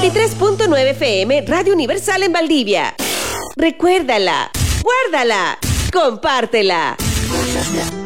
93.9 FM, Radio Universal en Valdivia. Recuérdala, guárdala, compártela.